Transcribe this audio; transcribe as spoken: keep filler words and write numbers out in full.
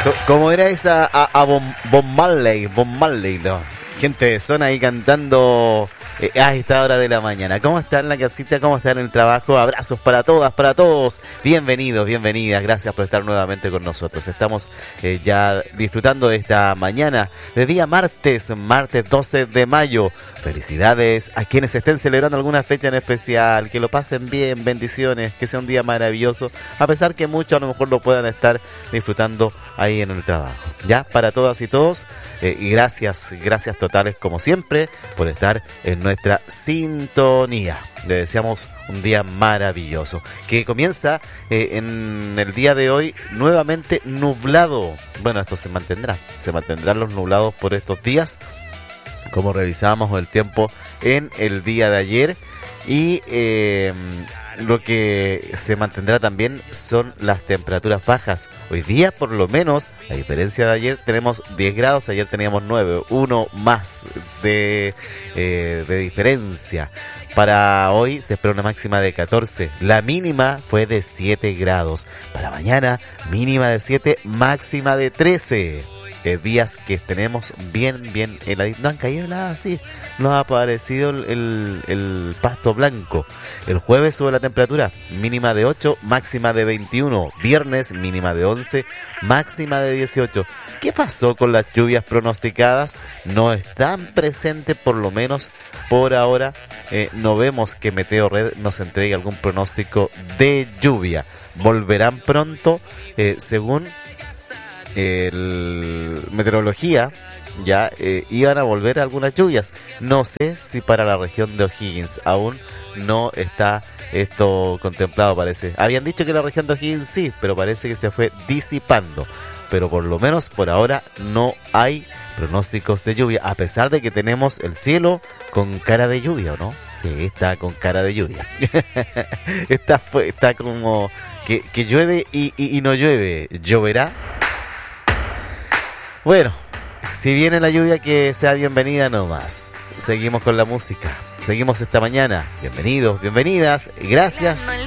Como era esa a, a Bob, Bob Marley, Bob Marley, no. Gente de zona ahí cantando eh, a esta hora de la mañana. ¿Cómo está en la casita? ¿Cómo está en el trabajo? Abrazos para todas, para todos. Bienvenidos, bienvenidas. Gracias por estar nuevamente con nosotros. Estamos eh, ya disfrutando de esta mañana de día martes, martes doce de mayo. Felicidades a quienes estén celebrando alguna fecha en especial. Que lo pasen bien, bendiciones, que sea un día maravilloso. A pesar que muchos a lo mejor lo puedan estar disfrutando ahí en el trabajo. Ya, para todas y todos. Eh, y gracias, gracias totales como siempre por estar en nuestra sintonía. Le deseamos un día maravilloso que comienza eh, en el día de hoy nuevamente nublado. Bueno, esto se mantendrá, se mantendrán los nublados por estos días, como revisábamos el tiempo en el día de ayer. Y eh, lo que se mantendrá también son las temperaturas bajas. Hoy día, por lo menos, a diferencia de ayer, tenemos diez grados. Ayer teníamos nueve, uno más de, eh, de diferencia. Para hoy se espera una máxima de catorce. La mínima fue de siete grados. Para mañana, mínima de siete, máxima de trece. Eh, días que tenemos bien, bien heladitos. No han caído nada así. No ha aparecido el, el, el pasto blanco. El jueves sube la temperatura, mínima de ocho, máxima de veintiuno. Viernes, mínima de once, máxima de dieciocho. ¿Qué pasó con las lluvias pronosticadas? No están presentes, por lo menos por ahora. Eh, no vemos que Meteo Red nos entregue algún pronóstico de lluvia. Volverán pronto, eh, según el meteorología, ya eh, iban a volver algunas lluvias. No sé si para la región de O'Higgins aún no está esto contemplado, parece. Habían dicho que la región de O'Higgins sí, pero parece que se fue disipando. Pero por lo menos por ahora no hay pronósticos de lluvia, a pesar de que tenemos el cielo con cara de lluvia, ¿o no? Sí, está con cara de lluvia. está, está como que, que llueve y, y, y no llueve. ¿Lloverá? Bueno, si viene la lluvia, que sea bienvenida nomás. Seguimos con la música. Seguimos esta mañana. Bienvenidos, bienvenidas. Gracias